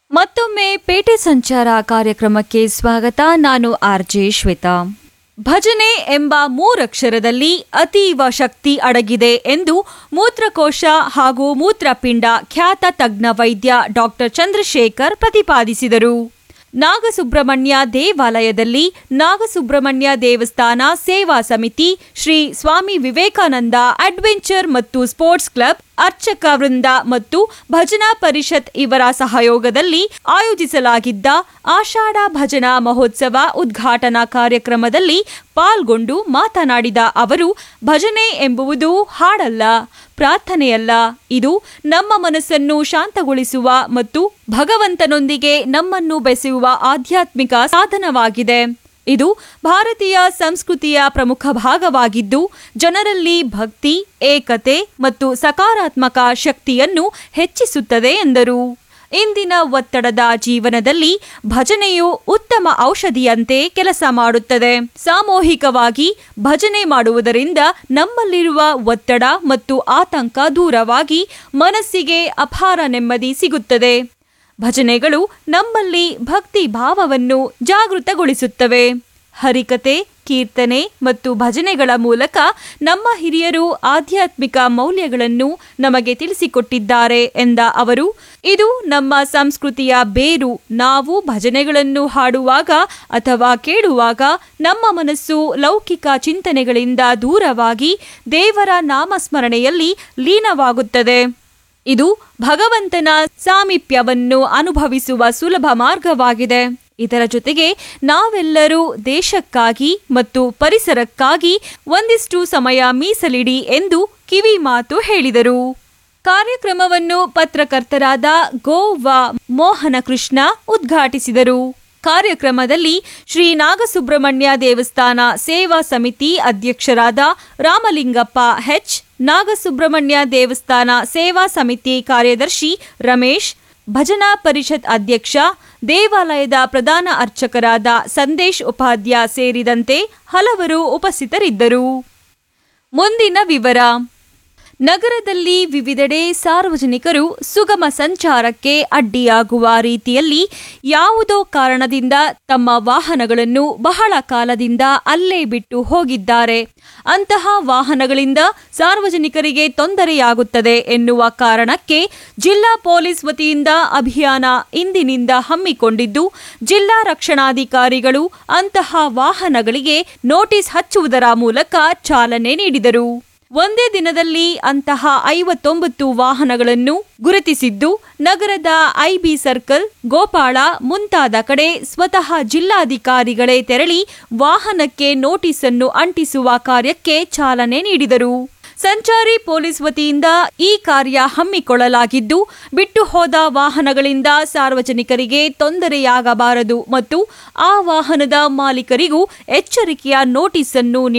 ಮತ್ತೊಮ್ಮೆ ಪೇಟೆ ಸಂಚಾರ ಕಾರ್ಯಕ್ರಮಕ್ಕೆ ಸ್ವಾಗತ. ನಾನು ಆರ್ಜೆ ಶ್ವೇತಾ. ಭಜನೆ ಎಂಬ ಮೂರಕ್ಷರದಲ್ಲಿ ಅತೀವ ಶಕ್ತಿ ಅಡಗಿದೆ ಎಂದು ಮೂತ್ರಕೋಶ ಹಾಗೂ ಮೂತ್ರಪಿಂಡ ಖ್ಯಾತ ತಜ್ಞ ವೈದ್ಯ ಡಾಕ್ಟರ್ ಚಂದ್ರಶೇಖರ್ ಪ್ರತಿಪಾದಿಸಿದರು. ನಾಗಸುಬ್ರಹ್ಮಣ್ಯ ದೇವಾಲಯದಲ್ಲಿ ನಾಗಸುಬ್ರಹ್ಮಣ್ಯ ದೇವಸ್ಥಾನ ಸೇವಾ ಸಮಿತಿ, ಶ್ರೀ ಸ್ವಾಮಿ ವಿವೇಕಾನಂದ ಅಡ್ವೆಂಚರ್ ಮತ್ತು ಸ್ಪೋರ್ಟ್ಸ್ ಕ್ಲಬ್, ಅರ್ಚಕ ವೃಂದ ಮತ್ತು ಭಜನಾ ಪರಿಷತ್ ಇವರ ಸಹಯೋಗದಲ್ಲಿ ಆಯೋಜಿಸಲಾಗಿದ್ದ ಆಷಾಢ ಭಜನಾ ಮಹೋತ್ಸವ ಉದ್ಘಾಟನಾ ಕಾರ್ಯಕ್ರಮದಲ್ಲಿ ಪಾಲ್ಗೊಂಡು ಮಾತನಾಡಿದ ಅವರು, ಭಜನೆ ಎಂಬುವುದು ಹಾಡಲ್ಲ, ಪ್ರಾರ್ಥನೆಯಲ್ಲ. ಇದು ನಮ್ಮ ಮನಸ್ಸನ್ನು ಶಾಂತಗೊಳಿಸುವ ಮತ್ತು ಭಗವಂತನೊಂದಿಗೆ ನಮ್ಮನ್ನು ಬೆಸೆಯುವ ಆಧ್ಯಾತ್ಮಿಕ ಸಾಧನವಾಗಿದೆ. ಇದು ಭಾರತೀಯ ಸಂಸ್ಕೃತಿಯ ಪ್ರಮುಖ ಭಾಗವಾಗಿದ್ದು, ಜನರಲ್ಲಿ ಭಕ್ತಿ, ಏಕತೆ ಮತ್ತು ಸಕಾರಾತ್ಮಕ ಶಕ್ತಿಯನ್ನು ಹೆಚ್ಚಿಸುತ್ತದೆ ಎಂದರು. ಇಂದಿನ ಒತ್ತಡದ ಜೀವನದಲ್ಲಿ ಭಜನೆಯು ಉತ್ತಮ ಔಷಧಿಯಂತೆ ಕೆಲಸ ಮಾಡುತ್ತದೆ. ಸಾಮೂಹಿಕವಾಗಿ ಭಜನೆ ಮಾಡುವುದರಿಂದ ನಮ್ಮಲ್ಲಿರುವ ಒತ್ತಡ ಮತ್ತು ಆತಂಕ ದೂರವಾಗಿ ಮನಸ್ಸಿಗೆ ಅಪಾರ ನೆಮ್ಮದಿ ಸಿಗುತ್ತದೆ. ಭಜನೆಗಳು ನಮ್ಮಲ್ಲಿ ಭಕ್ತಿ ಭಾವವನ್ನು ಜಾಗೃತಗೊಳಿಸುತ್ತವೆ. ಹರಿಕತೆ, ಕೀರ್ತನೆ ಮತ್ತು ಭಜನೆಗಳ ಮೂಲಕ ನಮ್ಮ ಹಿರಿಯರು ಆಧ್ಯಾತ್ಮಿಕ ಮೌಲ್ಯಗಳನ್ನು ನಮಗೆ ತಿಳಿಸಿಕೊಟ್ಟಿದ್ದಾರೆ ಎಂದ ಅವರು, ಇದು ನಮ್ಮ ಸಂಸ್ಕೃತಿಯ ಬೇರು. ನಾವು ಭಜನೆಗಳನ್ನು ಹಾಡುವಾಗ ಅಥವಾ ಕೇಳುವಾಗ ನಮ್ಮ ಮನಸ್ಸು ಲೌಕಿಕ ಚಿಂತನೆಗಳಿಂದ ದೂರವಾಗಿ ದೇವರ ನಾಮಸ್ಮರಣೆಯಲ್ಲಿ ಲೀನವಾಗುತ್ತದೆ. ಇದು ಭಗವಂತನ ಸಾಮೀಪ್ಯವನ್ನು ಅನುಭವಿಸುವ ಸುಲಭ ಮಾರ್ಗವಾಗಿದೆ. ಇದರ ಜೊತೆಗೆ ನಾವೆಲ್ಲರೂ ದೇಶಕ್ಕಾಗಿ ಮತ್ತು ಪರಿಸರಕ್ಕಾಗಿ ಒಂದಿಷ್ಟು ಸಮಯ ಮೀಸಲಿಡಿ ಎಂದು ಕಿವಿ ಮಾತು ಹೇಳಿದರು. ಕಾರ್ಯಕ್ರಮವನ್ನು ಪತ್ರಕರ್ತರಾದ ಗೋವಾ ಮೋಹನ ಕೃಷ್ಣ ಉದ್ಘಾಟಿಸಿದರು. ಕಾರ್ಯಕ್ರಮದಲ್ಲಿ ಶ್ರೀ ನಾಗಸುಬ್ರಹ್ಮಣ್ಯ ದೇವಸ್ಥಾನ ಸೇವಾ ಸಮಿತಿ ಅಧ್ಯಕ್ಷರಾದ ರಾಮಲಿಂಗಪ್ಪ ಹೆಚ್, ನಾಗಸುಬ್ರಹ್ಮಣ್ಯ ದೇವಸ್ಥಾನ ಸೇವಾ ಸಮಿತಿ ಕಾರ್ಯದರ್ಶಿ ರಮೇಶ್, ಭಜನಾ ಪರಿಷತ್ ಅಧ್ಯಕ್ಷ, ದೇವಾಲಯದ ಪ್ರಧಾನ ಅರ್ಚಕರಾದ ಸಂದೇಶ್ ಉಪಾಧ್ಯ ಸೇರಿದಂತೆ ಹಲವರು ಉಪಸ್ಥಿತರಿದ್ದರು. ಮುಂದಿನ ವಿವರ. ನಗರದಲ್ಲಿ ವಿವಿಧೆಡೆ ಸಾರ್ವಜನಿಕರು ಸುಗಮ ಸಂಚಾರಕ್ಕೆ ಅಡ್ಡಿಯಾಗುವ ರೀತಿಯಲ್ಲಿ ಯಾವುದೋ ಕಾರಣದಿಂದ ತಮ್ಮ ವಾಹನಗಳನ್ನು ಬಹಳ ಕಾಲದಿಂದ ಅಲ್ಲೇ ಬಿಟ್ಟು ಹೋಗಿದ್ದಾರೆ. ಅಂತಹ ವಾಹನಗಳಿಂದ ಸಾರ್ವಜನಿಕರಿಗೆ ತೊಂದರೆಯಾಗುತ್ತದೆ ಎನ್ನುವ ಕಾರಣಕ್ಕೆ ಜಿಲ್ಲಾ ಪೊಲೀಸ್ ವತಿಯಿಂದ ಅಭಿಯಾನ ಇಂದಿನಿಂದ ಹಮ್ಮಿಕೊಂಡಿದ್ದು, ಜಿಲ್ಲಾ ರಕ್ಷಣಾಧಿಕಾರಿಗಳು ಅಂತಹ ವಾಹನಗಳಿಗೆ ನೋಟಿಸ್ ಹಚ್ಚುವುದರ ಮೂಲಕ ಚಾಲನೆ ನೀಡಿದರು. ಒಂದೇ ದಿನದಲ್ಲಿ ಅಂತಹ 59 ವಾಹನಗಳನ್ನು ಗುರುತಿಸಿದ್ದು, ನಗರದ ಐಬಿ ಸರ್ಕಲ್, ಗೋಪಾಳ ಮುಂತಾದ ಕಡೆ ಸ್ವತಃ ಜಿಲ್ಲಾಧಿಕಾರಿಗಳೇ ತೆರಳಿ ವಾಹನಕ್ಕೆ ನೋಟಿಸ್ ಅನ್ನು ಅಂಟಿಸುವ ಕಾರ್ಯಕ್ಕೆ ಚಾಲನೆ ನೀಡಿದರು. ಸಂಚಾರಿ ಪೊಲೀಸ್ ವತಿಯಿಂದ ಈ ಕಾರ್ಯ ಹಮ್ಮಿಕೊಳ್ಳಲಾಗಿದ್ದು, ಬಿಟ್ಟು ಹೋದ ವಾಹನಗಳಿಂದ ಸಾರ್ವಜನಿಕರಿಗೆ ತೊಂದರೆಯಾಗಬಾರದು ಮತ್ತು ಆ ವಾಹನದ ಮಾಲೀಕರಿಗೂ ಎಚ್ಚರಿಕೆಯ ನೋಟಿಸ್ ಅನ್ನು